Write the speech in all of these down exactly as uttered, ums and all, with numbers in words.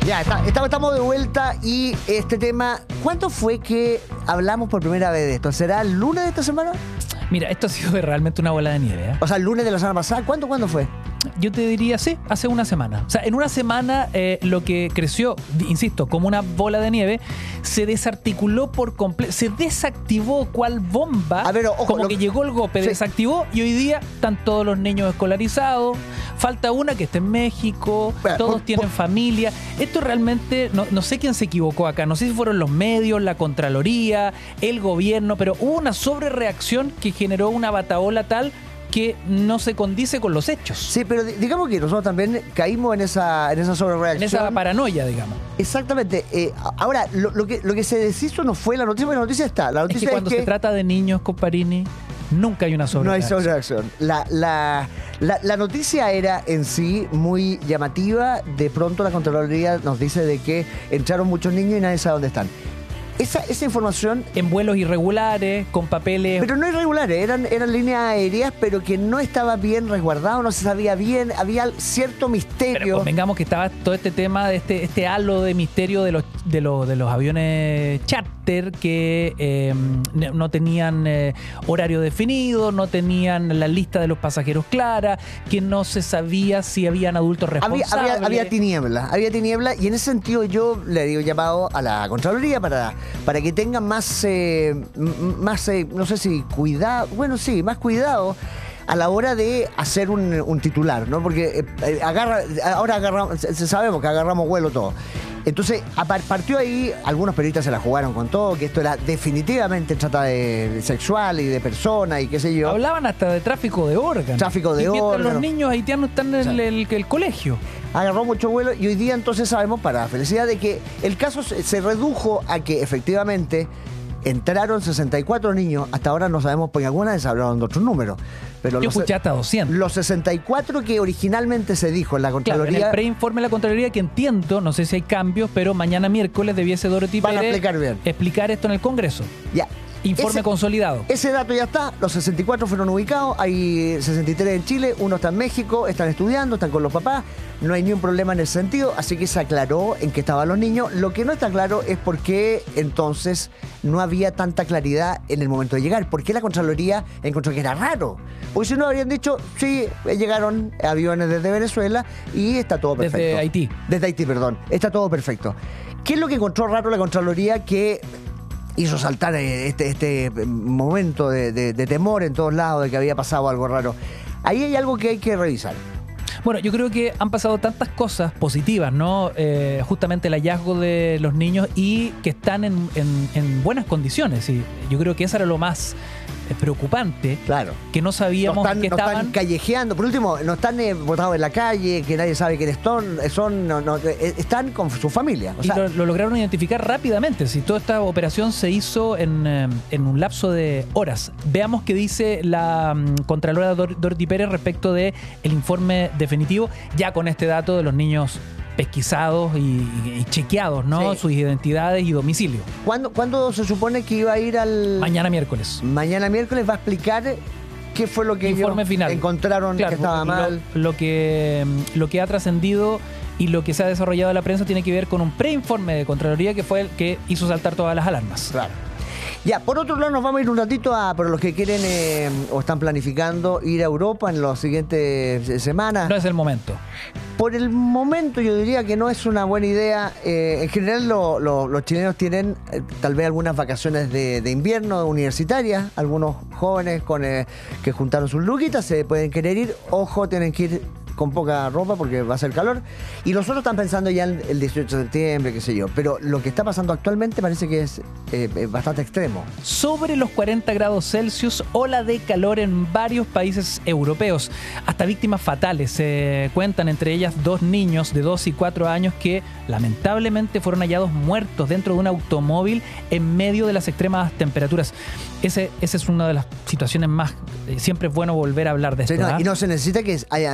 Ya, está, estamos, estamos de vuelta y este tema, ¿cuánto fue que hablamos por primera vez de esto? ¿Será el lunes de esta semana? Mira, esto ha sido realmente una bola de nieve, ¿eh? O sea, el lunes de la semana pasada. ¿Cuánto, cuándo fue? Yo te diría, sí, hace una semana. O sea, en una semana eh, lo que creció, insisto, como una bola de nieve, se desarticuló por completo, se desactivó cual bomba, A ver, ojo, como lo- que llegó el golpe, Sí. desactivó y hoy día están todos los niños escolarizados, falta una que está en México, Bueno, todos por- tienen por- familia. Esto realmente, no, no sé quién se equivocó acá, no sé si fueron los medios, la Contraloría, el gobierno, pero hubo una sobrereacción que generó una batahola tal que no se condice con los hechos. Sí, pero di- digamos que nosotros también caímos en esa, en esa En sobrereacción. esa paranoia, digamos. Exactamente. Eh, ahora, lo, lo que, lo que se deshizo no fue la noticia, porque la noticia está. La Es noticia que cuando es que se trata de niños, Comparini, nunca hay una no hay sobrereacción. sobrereacción. La, la, la, la noticia era en sí muy llamativa. De pronto la Contraloría nos dice de que entraron muchos niños y nadie sabe dónde están. Esa, esa información, En vuelos irregulares, con papeles. pero no irregulares, eran, eran líneas aéreas, pero que no estaba bien resguardado, no se sabía bien, había cierto Pero misterio. convengamos que estaba todo este tema, de este, este halo de misterio de los, de los, de los aviones charter que eh, no tenían eh, horario definido, no tenían la lista de los pasajeros clara, que no se sabía si habían adultos Había, responsables. había, había tiniebla, había tiniebla, y en ese sentido yo le digo llamado a la Contraloría para, para que tengan más, eh, m- más eh, no sé si cuidado, bueno sí, más cuidado a la hora de hacer un, un titular, ¿no? Porque eh, eh, agarra, ahora agarramos, se- se- sabemos que agarramos vuelo todo. Entonces, a par- partió ahí, algunos periodistas se la jugaron con todo, que esto era definitivamente trata de sexual y de personas y qué sé yo. Hablaban hasta de tráfico de órganos. Tráfico de y mientras órganos. los niños haitianos están en el, el- el colegio. Agarró mucho vuelo y hoy día entonces sabemos, para la felicidad, de que el caso se, se redujo a que efectivamente entraron sesenta y cuatro niños. Hasta ahora no sabemos, porque algunas vez hablaron de otros números. Pero Yo los, escuché hasta doscientos. los sesenta y cuatro que originalmente se dijo en la Claro, en Contraloría el preinforme de la Contraloría, que entiendo, no sé si hay cambios, pero mañana miércoles debiese Dorothy Van a Pérez explicar bien. explicar esto en el Congreso. ya. Informe Ese- consolidado. Ese dato ya está, los sesenta y cuatro fueron ubicados, hay sesenta y tres en Chile, uno está en México, están estudiando, están con los papás, no hay ni un problema en ese sentido, así que se aclaró en qué estaban los niños. Lo que no está claro es por qué entonces no había tanta claridad en el momento de llegar, por qué la Contraloría encontró que era raro. Porque si no habrían dicho, sí, eh, llegaron aviones desde Venezuela y está todo perfecto. Desde Haití. Desde Haití, perdón, está todo perfecto. ¿Qué es lo que encontró raro la Contraloría que hizo saltar eh, este, este momento de, de- de temor en todos lados de que había pasado algo raro? Ahí hay algo que hay que revisar. Bueno, yo creo que han pasado tantas cosas positivas, ¿no? Eh, justamente el hallazgo de los niños y que están en, en- en buenas condiciones. Y yo creo que eso era lo más eh, preocupante, Claro. que no No sabíamos están, que no estaban... están callejeando. Por último, no están eh, botados en la calle, que nadie sabe quiénes son. son no, no, eh, están con su familia. O Y sea, lo, lo lograron identificar rápidamente. Si toda esta operación se hizo en, eh, en un lapso de horas. Veamos qué dice la mm, Contralora Dor- Dorothy Pérez respecto de el informe definitivo, ya con este dato de los niños pesquisados y, y- y chequeados, ¿no? Sí. Sus identidades y domicilio. ¿cuándo, ¿cuándo se supone que iba a ir al... Mañana miércoles. Mañana miércoles va a explicar qué fue lo que Informe ellos final. encontraron Claro, que estaba lo- mal. Lo, que, mm, lo que ha trascendido y lo que se ha desarrollado en la prensa tiene que ver con un preinforme de Contraloría que fue el que hizo saltar todas las alarmas. Claro. Ya, por otro lado, nos vamos a ir un ratito a por los que quieren eh, o están planificando ir a Europa en las siguientes eh, semanas. No es el momento. Por el momento yo diría que no es una buena idea. Eh, en general lo- lo- los chilenos tienen eh, tal vez algunas vacaciones de, de invierno universitarias. Algunos jóvenes con eh, que juntaron sus luquitas se pueden querer ir. Ojo, tienen que ir con poca ropa porque va a ser calor. Y los otros están pensando ya en el dieciocho de septiembre, qué sé yo. Pero lo que está pasando actualmente parece que es eh, eh, bastante extremo. Sobre los cuarenta grados Celsius, ola de calor en varios países europeos. Hasta víctimas fatales. Se cuentan entre ellas dos niños de dos y cuatro años que lamentablemente fueron hallados muertos dentro de un automóvil en medio de las extremas temperaturas. Ese, esa es una de las situaciones más... eh, siempre es bueno volver a hablar de esto. Sí, no, ¿ah? y no se necesita que hayan cuarenta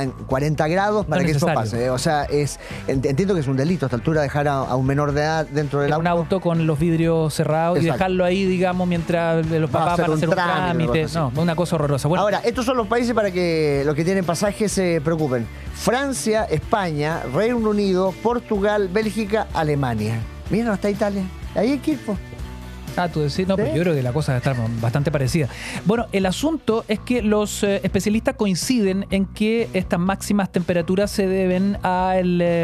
cuarenta grados para No que es eso necesario. pase. O sea, es entiendo que es un delito a esta altura dejar a, a un menor de edad dentro del En un auto. auto con los vidrios cerrados y Exacto. dejarlo ahí, digamos, mientras los Va a papás hacer van a un hacer un trámite, trámite. una cosa No, una cosa horrorosa. Bueno, Ahora, estos son los países para que los que tienen pasajes se preocupen. Francia, España, Reino Unido, Portugal, Bélgica, Alemania. Miren, hasta Italia. Ahí hay que ir, po. Ah, tú decís, no, ¿Sí? pero yo creo que la cosa está bastante parecida. Bueno, el asunto es que los eh, especialistas coinciden en que estas máximas temperaturas se deben al eh,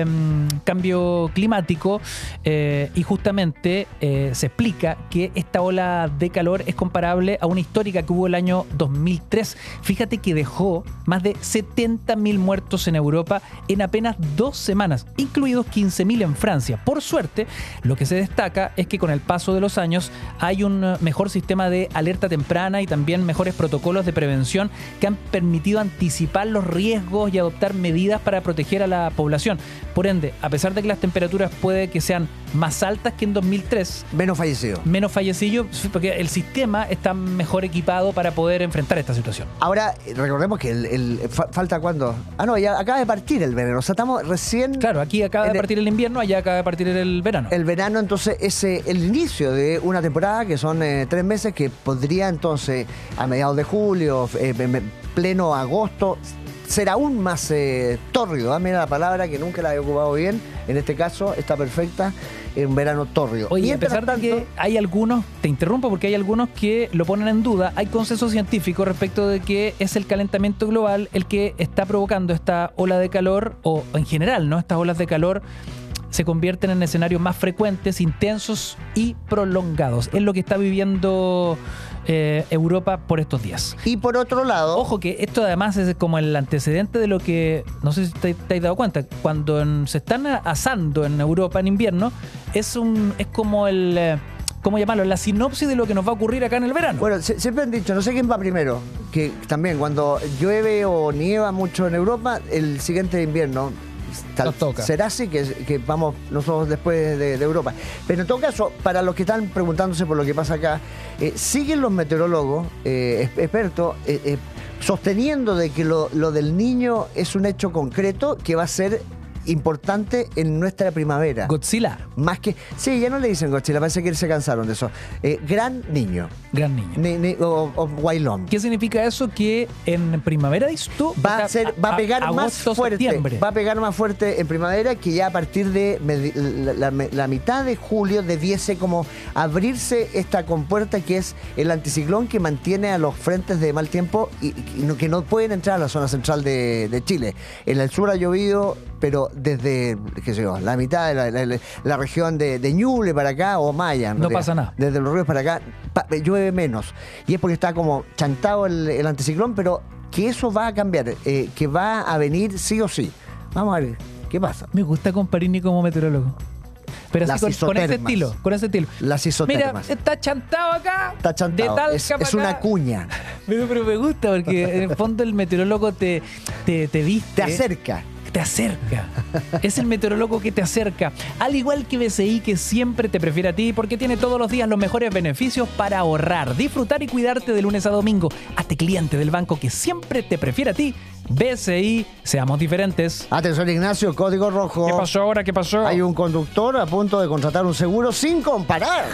cambio climático eh, y justamente eh, se explica que esta ola de calor es comparable a una histórica que hubo el año dos mil tres. Fíjate que dejó más de setenta mil muertos en Europa en apenas dos semanas, incluidos quince mil en Francia. Por suerte, lo que se destaca es que con el paso de los años hay un mejor sistema de alerta temprana y también mejores protocolos de prevención que han permitido anticipar los riesgos y adoptar medidas para proteger a la población. Por ende, a pesar de que las temperaturas puede que sean más altas que en dos mil tres, Menos fallecidos. menos fallecidos, porque el sistema está mejor equipado para poder enfrentar esta situación. Ahora, recordemos que el, el- fa- falta cuándo. Ah, no, ya acaba de partir el verano. O sea, estamos recién. Claro, aquí acaba En de el- partir el invierno, allá acaba de partir el verano. El verano, entonces, es eh, el inicio de una temporada que son eh, tres meses que podría entonces, a mediados de julio, eh, en pleno agosto, ser aún más eh, tórrido. ¿eh? Mira la palabra que nunca la he ocupado bien. En este caso está perfecta. Un verano tórrido. Oye, Mientras a pesar de tanto, que hay algunos, te interrumpo porque hay algunos que lo ponen en duda, hay consenso científico respecto de que es el calentamiento global el que está provocando esta ola de calor, o en general, ¿no? Estas olas de calor se convierten en escenarios más frecuentes, intensos y prolongados. Es lo que está viviendo eh, Europa por estos días. Y por otro lado, Ojo que esto además es como el antecedente de lo que, no sé si te, te has dado cuenta, cuando en- se están asando en Europa en invierno, es un es como el, eh, ¿cómo llamarlo? La sinopsis de lo que nos va a ocurrir acá en el verano. bueno, se- siempre han dicho, no sé quién va primero, que también cuando llueve o nieva mucho en Europa, el siguiente invierno tal- Nos toca. será así que, que vamos nosotros después de, de Europa. Pero en todo caso, para los que están preguntándose por lo que pasa acá, eh, siguen los meteorólogos, eh, es- expertos, eh, eh, sosteniendo de que lo, lo del niño es un hecho concreto que va a ser importante en nuestra primavera. Godzilla, Más que. Sí, ya no le dicen Godzilla, parece que se cansaron de eso. Eh, gran niño. gran niño. Ni- ni- o, o Guaylón. ¿Qué significa eso? Que en primavera, dices tú, Va a, o sea, ser, va a pegar más agosto, fuerte. septiembre. Va a pegar más fuerte en primavera, que ya a partir de medi- la, la- la mitad de julio debiese como abrirse esta compuerta que es el anticiclón que mantiene a los frentes de mal tiempo y, y no- que no pueden entrar a la zona central de, de Chile. En el sur ha llovido, pero desde qué sé yo, la mitad de la, la- la región de, de Ñuble para acá, o Maya. en No realidad. pasa nada. Desde los ríos para acá pa- llueve menos. Y es porque está como chantado el, el anticiclón, pero que eso va a cambiar, eh, que va a venir sí o sí. Vamos a ver qué pasa. Me gusta Comparini como meteorólogo. Pero Las así con, con ese isotermas. estilo, con ese estilo. Las Mira, isotermas. está chantado acá. Está chantado. De tal Es, capa es una acá. cuña. Pero, pero me gusta porque en el fondo el meteorólogo te, te, te viste. Te acerca. Te acerca. Es el meteorólogo que te acerca. Al igual que B C I, que siempre te prefiere a ti porque tiene todos los días los mejores beneficios para ahorrar, disfrutar y cuidarte de lunes a domingo. Hazte cliente del banco que siempre te prefiere a ti. B C I, seamos diferentes. Atención, Ignacio, código rojo. ¿Qué pasó ahora? ¿Qué pasó? Hay un conductor a punto de contratar un seguro sin comparar.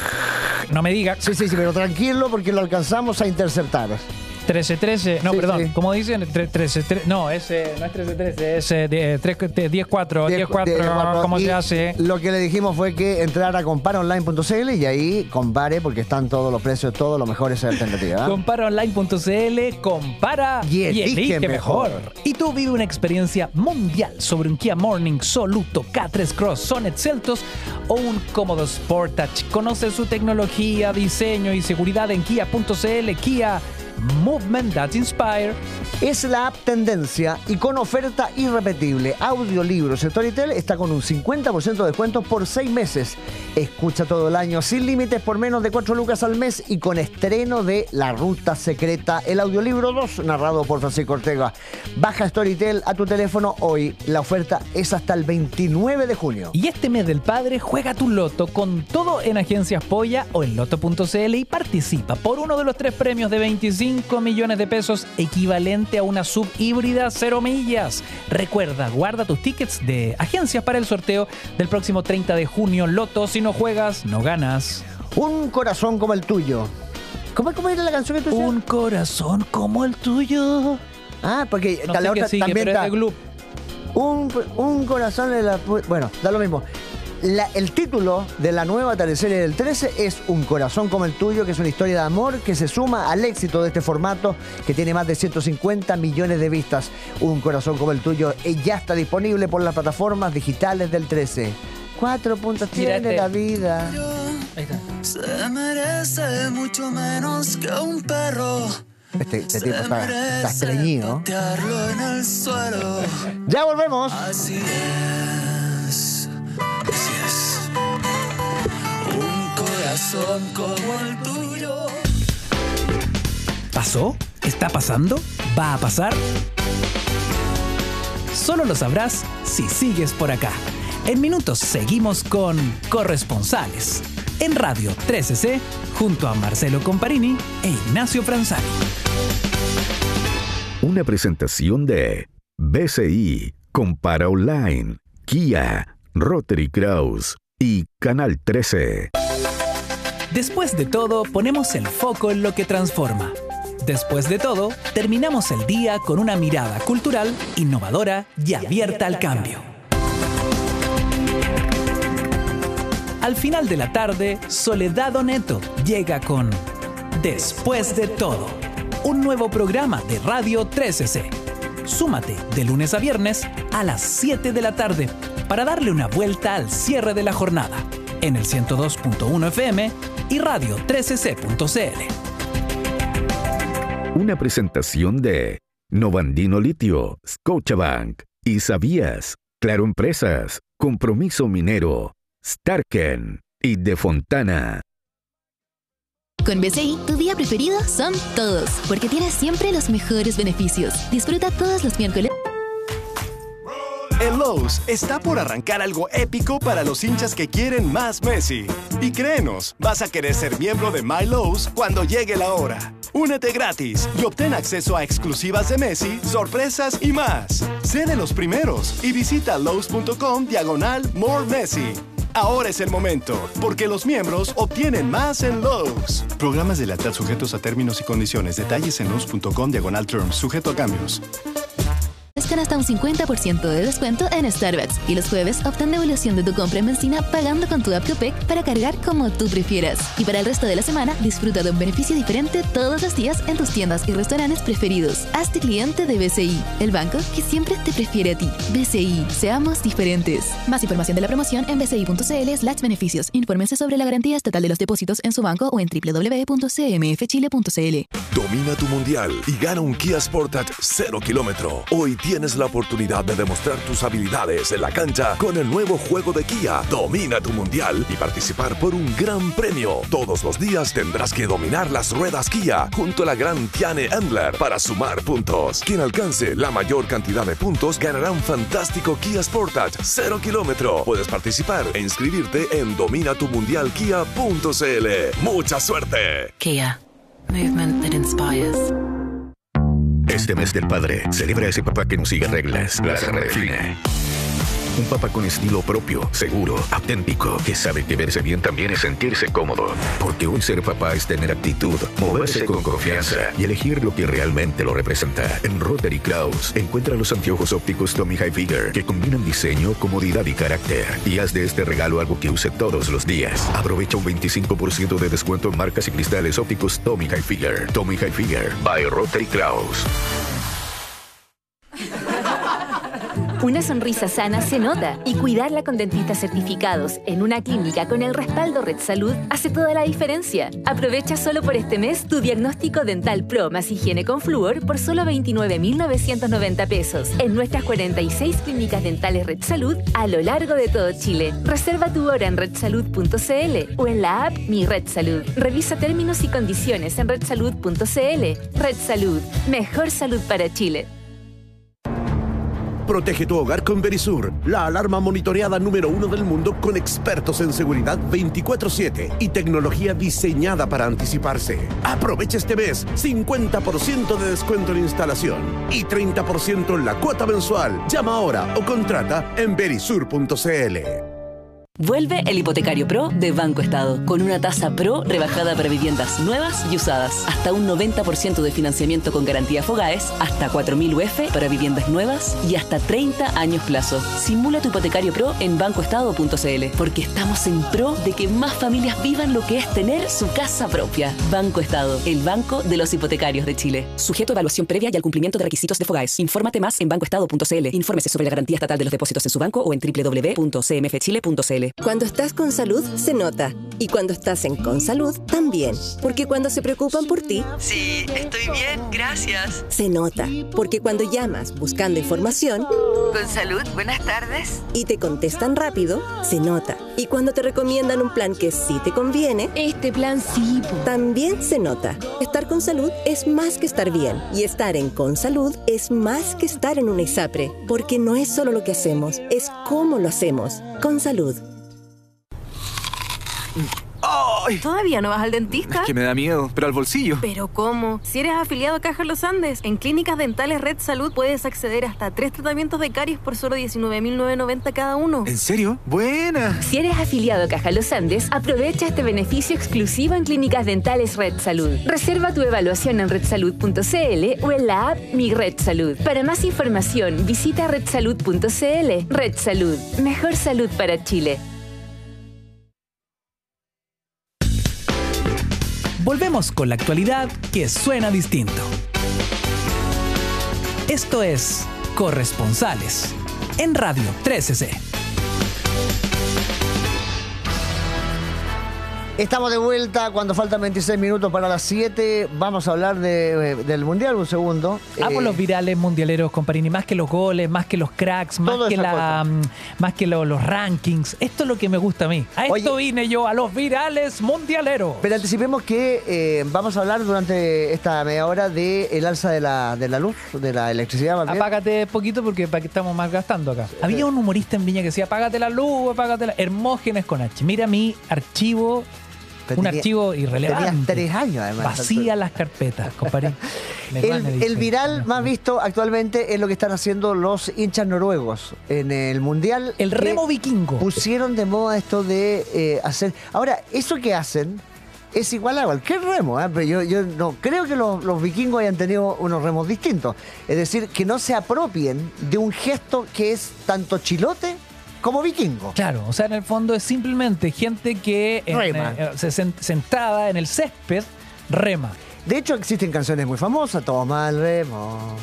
No me digas. Sí, sí, sí, pero tranquilo porque lo alcanzamos a interceptar. trece trece, no, Sí, perdón, sí. ¿cómo dicen? Tre- trece trece, no, es, eh, no es trece trece, es eh, de- tre- diez cuatro, diez cuatro, ¿cómo Y se hace? Lo que le dijimos fue que entrara a compara online punto c l y ahí compare porque están todos los precios, todos los mejores alternativas. ¿ah? Compara online punto c l, compara Y elige mejor. Y tú vive una experiencia mundial sobre un Kia Morning, Soluto, K tres Cross, Sonet Celtos o un cómodo Sportage. Conoce su tecnología, diseño y seguridad en kia punto c l. Kia, Movement that inspire. Es la app tendencia y con oferta irrepetible. Audiolibros Storytel está con un cincuenta por ciento de descuento por seis meses. Escucha todo el año sin límites por menos de cuatro lucas al mes y con estreno de La Ruta Secreta, el audiolibro dos, narrado por Francisco Ortega. Baja Storytel a tu teléfono hoy. La oferta es hasta el veintinueve de junio. Y este mes del padre juega tu loto con todo en Agencias Polla o en loto punto c l y participa por uno de los tres premios de veinticinco cinco millones de pesos, equivalente a una sub híbrida cero millas. Recuerda, guarda tus tickets de agencias para el sorteo del próximo treinta de junio. Loto, si no juegas, no ganas. Un corazón como el tuyo. ¿Cómo, cómo era la canción que tú decías? Un corazón como el tuyo. Ah, porque No la sé otra qué sigue, también pero está. es de Gloop. Un, un corazón de la... Bueno, da lo mismo. La- el título de la nueva teleserie del trece es Un corazón como el tuyo, que es una historia de amor que se suma al éxito de este formato que tiene más de ciento cincuenta millones de vistas. Un corazón como el tuyo eh, ya está disponible por las plataformas digitales del trece. Cuatro puntos Mira tiene este. la vida. Ahí está. Se merece mucho menos que un perro. Este, este tipo está, está estreñido. Patearlo en el suelo. Ya volvemos. Así es. Así es. Un corazón como el tuyo. ¿Pasó? ¿Está pasando? ¿Va a pasar? Solo lo sabrás si sigues por acá. En minutos seguimos con Corresponsales en Radio trece ce junto a Marcelo Comparini e Ignacio Franzani. Una presentación de B C I, Compara Online, Kia, Rotary Kraus y Canal trece. Después de todo, ponemos el foco en lo que transforma. Después de todo, terminamos el día con una mirada cultural, innovadora y abierta al cambio. Al final de la tarde, Soledad Oneto llega con Después de todo, un nuevo programa de Radio trece ce. Súmate de lunes a viernes a las siete de la tarde para darle una vuelta al cierre de la jornada en el ciento dos punto uno F M y radio trece ce punto c l. Una presentación de Novandino Litio, Scotiabank y Sabías, Claro Empresas, Compromiso Minero, Starken y De Fontana. Con B C I, tu día preferido son todos, porque tienes siempre los mejores beneficios. Disfruta todos los miércoles. En Lowe's está por arrancar algo épico para los hinchas que quieren más Messi. Y créenos, vas a querer ser miembro de My Lowe's cuando llegue la hora. Únete gratis y obtén acceso a exclusivas de Messi, sorpresas y más. Sé de los primeros y visita lowes punto com diagonal more Messi. Ahora es el momento, porque los miembros obtienen más en Lowe's. Programas de lealtad sujetos a términos y condiciones. Detalles en lowes punto com diagonal terms, sujeto a cambios. Con hasta un cincuenta por ciento de descuento en Starbucks. Y los jueves obtén devolución de tu compra en benzina pagando con tu app Copec para cargar como tú prefieras. Y para el resto de la semana, disfruta de un beneficio diferente todos los días en tus tiendas y restaurantes preferidos. Hazte cliente de B C I, el banco que siempre te prefiere a ti. B C I, seamos diferentes. Más información de la promoción en bci.cl slash beneficios. Infórmense sobre la garantía estatal de los depósitos en su banco o en doble u doble u doble u punto c m f chile punto c l. Domina tu mundial y gana un Kia Sportage cero kilómetro. Hoy tienes la oportunidad de demostrar tus habilidades en la cancha con el nuevo juego de Kia. Domina tu mundial y participar por un gran premio. Todos los días tendrás que dominar las ruedas Kia junto a la gran Tiane Endler para sumar puntos. Quien alcance la mayor cantidad de puntos ganará un fantástico Kia Sportage cero kilómetro. Puedes participar e inscribirte en domina tu mundial kia punto c l. ¡Mucha suerte! Kia. Movement that inspires. Este mes del padre, celebra a ese papá que no sigue reglas, las redefine. Un papá con estilo propio, seguro, auténtico, que sabe que verse bien también es sentirse cómodo. Porque hoy ser papá es tener actitud, moverse con confianza y elegir lo que realmente lo representa. En Rotary Kraus, encuentra los anteojos ópticos Tommy Hilfiger que combinan diseño, comodidad y carácter. Y haz de este regalo algo que use todos los días. Aprovecha un veinticinco por ciento de descuento en marcas y cristales ópticos Tommy Hilfiger. Tommy Hilfiger by Rotary Kraus. Una sonrisa sana se nota y cuidarla con dentistas certificados en una clínica con el respaldo Red Salud hace toda la diferencia. Aprovecha solo por este mes tu diagnóstico dental pro más higiene con flúor por solo veintinueve mil novecientos noventa pesos en nuestras cuarenta y seis clínicas dentales Red Salud a lo largo de todo Chile. Reserva tu hora en red salud punto c l o en la app Mi Red Salud. Revisa términos y condiciones en red salud punto c l. Red Salud, mejor salud para Chile. Protege tu hogar con Verisur, la alarma monitoreada número uno del mundo con expertos en seguridad veinticuatro siete y tecnología diseñada para anticiparse. Aprovecha este mes cincuenta por ciento de descuento en instalación y treinta por ciento en la cuota mensual. Llama ahora o contrata en verisur punto c l. Vuelve el Hipotecario Pro de Banco Estado, con una tasa Pro rebajada para viviendas nuevas y usadas. Hasta un noventa por ciento de financiamiento con garantía Fogaes, hasta cuatro mil U F para viviendas nuevas y hasta treinta años plazo. Simula tu Hipotecario Pro en banco estado punto c l, porque estamos en pro de que más familias vivan lo que es tener su casa propia. Banco Estado, el banco de los hipotecarios de Chile. Sujeto a evaluación previa y al cumplimiento de requisitos de Fogaes. Infórmate más en banco estado punto c l. Infórmese sobre la garantía estatal de los depósitos en su banco o en doble u doble u doble u punto c m f chile punto c l. Cuando estás con salud, se nota. Y cuando estás en Consalud, también. Porque cuando se preocupan por ti... Sí, estoy bien, gracias. Se nota. Porque cuando llamas buscando información... Consalud, buenas tardes. Y te contestan rápido, se nota. Y cuando te recomiendan un plan que sí te conviene... Este plan sí. También se nota. Estar con salud es más que estar bien. Y estar en Consalud es más que estar en una ISAPRE. Porque no es solo lo que hacemos, es cómo lo hacemos. Consalud. ¡Ay! ¿Todavía no vas al dentista? Es que me da miedo, pero al bolsillo. ¿Pero cómo? Si eres afiliado a Caja Los Andes, en Clínicas Dentales Red Salud puedes acceder hasta tres tratamientos de caries por solo diecinueve mil novecientos noventa cada uno. ¿En serio? ¡Buena! Si eres afiliado a Caja Los Andes, aprovecha este beneficio exclusivo en Clínicas Dentales Red Salud. Reserva tu evaluación en red salud punto c l o en la app Mi Red Salud. Para más información, visita red salud punto c l. Red Salud. Mejor salud para Chile. Volvemos con la actualidad que suena distinto. Esto es Corresponsales en Radio trece C. Estamos de vuelta cuando faltan veintiséis minutos para las siete. Vamos a hablar de, del Mundial un segundo. Amo eh, los virales mundialeros, comparini, más que los goles, más que los cracks, más que, la, más que lo, los rankings. Esto es lo que me gusta a mí. A Oye, esto vine yo, a los virales mundialeros. Pero anticipemos que eh, vamos a hablar durante esta media hora del alza de la, de la luz, de la electricidad. Más bien. Apágate poquito porque para que estamos más gastando acá. Había un humorista en Viña que decía, apágate la luz, apágate la... Hermógenes con H. Mira mi archivo... Pero un tenía, archivo irrelevante. Tenías tres años, además. Vacía las carpetas, compadre. el, el viral más visto actualmente es lo que están haciendo los hinchas noruegos en el Mundial. El remo vikingo. Pusieron de moda esto de eh, hacer... Ahora, eso que hacen es igual a cualquier remo, ¿eh? Pero yo, yo no creo que los, los vikingos hayan tenido unos remos distintos. Es decir, que no se apropien de un gesto que es tanto chilote como vikingo. Claro, o sea, en el fondo es simplemente gente que en, eh, se sentada en el césped rema. De hecho, existen canciones muy famosas, Toma el remo.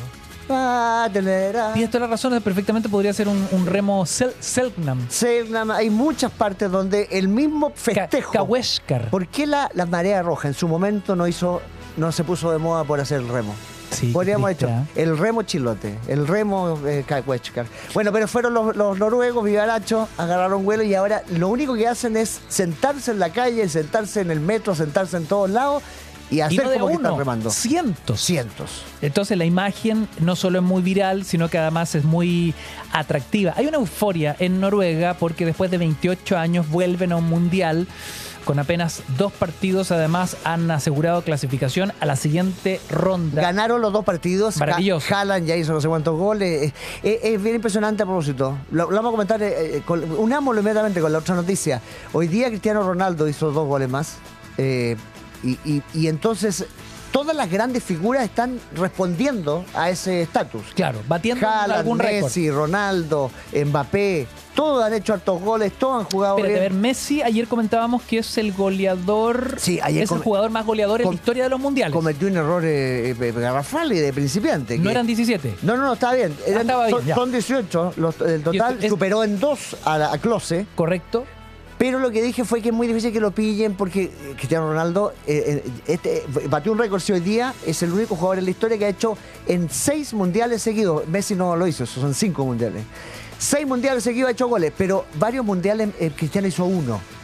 Y esto es la razón, perfectamente podría ser un, un remo sel, Selknam. Selknam, hay muchas partes donde el mismo festejo. Kaweshkar. ¿Por qué la, la marea roja en su momento no hizo, no se puso de moda por hacer el remo? Sí, podríamos haber hecho el remo chilote, el remo eh, Kaweshkar. Bueno, pero fueron los, los noruegos, vivarachos, agarraron vuelo y ahora lo único que hacen es sentarse en la calle, sentarse en el metro, sentarse en todos lados y hacer y no como uno, que están remando. Cientos. Cientos. Entonces la imagen no solo es muy viral, sino que además es muy atractiva. Hay una euforia en Noruega porque después de veintiocho años vuelven a un mundial. Con apenas dos partidos, además, han asegurado clasificación a la siguiente ronda. Ganaron los dos partidos. Maravilloso. Haaland ya hizo no sé cuántos goles. Es, es bien impresionante a propósito. Lo, lo vamos a comentar, eh, con, unámoslo inmediatamente con la otra noticia. Hoy día Cristiano Ronaldo hizo dos goles más. Eh, y, y, y entonces... Todas las grandes figuras están respondiendo a ese estatus. Claro, batiendo Haaland, algún récord. Messi, Ronaldo, Mbappé, todos han hecho hartos goles, todos han jugado Pero bien. A ver, Messi, ayer comentábamos que es el goleador, sí, ayer es el jugador más goleador en la historia de los mundiales. Cometió un error eh, eh, garrafal y de principiante. ¿No que, eran diecisiete? No, no, no, estaba bien. Eran, ah, estaba bien son, son dieciocho, los, el total es, superó en dos a, a Klose. Correcto. Pero lo que dije fue que es muy difícil que lo pillen porque Cristiano Ronaldo eh, este, batió un récord. Si hoy día es el único jugador en la historia que ha hecho en seis mundiales seguidos. Messi no lo hizo, son cinco mundiales. Seis mundiales seguidos ha hecho goles, pero varios mundiales eh, Cristiano hizo uno.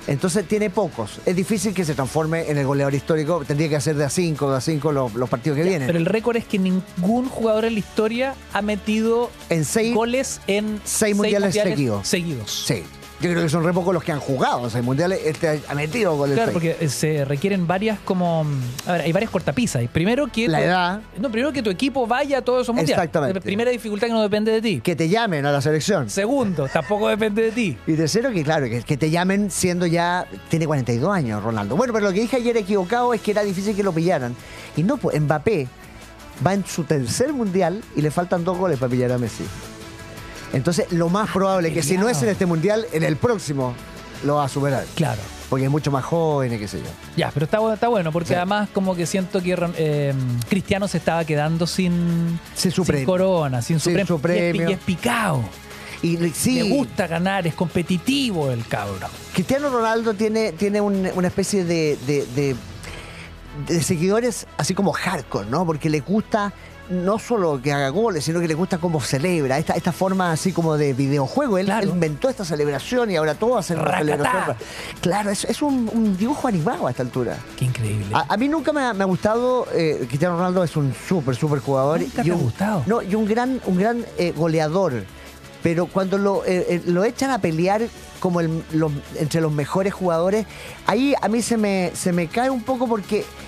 Entonces tiene pocos. Es difícil que se transforme en el goleador histórico. Tendría que hacer de a cinco, de a cinco los, los partidos que Ya, vienen. Pero el récord es que ningún jugador en la historia ha metido en seis, goles en seis mundiales, mundiales seguidos. seguidos. Sí. Yo creo que son re pocos los que han jugado seis mundiales. Este ha metido goles. Claro, seis. porque se requieren varias como... A ver, hay varias cortapisas. Primero que La tu, edad. No, primero que tu equipo vaya a todos esos mundiales. Exactamente. Primera dificultad que no depende de ti. Que te llamen a la selección. Segundo, tampoco depende de ti. Y tercero, que claro, que, que te llamen siendo ya... Tiene cuarenta y dos años, Ronaldo. Bueno, pero lo que dije ayer equivocado es que era difícil que lo pillaran. Y no, pues Mbappé va en su tercer mundial y le faltan dos goles para pillar a Messi. Entonces, lo más probable es que si no es en este mundial, en el próximo lo va a superar. Claro. Porque es mucho más joven y qué sé yo. Ya, pero está, está bueno, porque sí. Además como que siento que eh, Cristiano se estaba quedando sin, sin, su sin corona, sin su, sin premio, su premio. Y es picado. Y sí, le gusta ganar, es competitivo el cabro. Cristiano Ronaldo tiene, tiene un, una especie de, de, de, de seguidores así como hardcore, ¿no? Porque le gusta... no solo que haga goles, sino que le gusta cómo celebra, esta, esta forma así como de videojuego. Él, claro. él inventó esta celebración y ahora todos hacen una celebración. Claro, es, es un, un dibujo animado a esta altura. Qué increíble. A, a mí nunca me ha, me ha gustado, eh, Cristiano Ronaldo es un súper, súper jugador. Nunca y te un, ha gustado. No, y un gran, un gran eh, goleador. Pero cuando lo, eh, eh, lo echan a pelear como el, lo, entre los mejores jugadores, ahí a mí se me, se me cae un poco porque...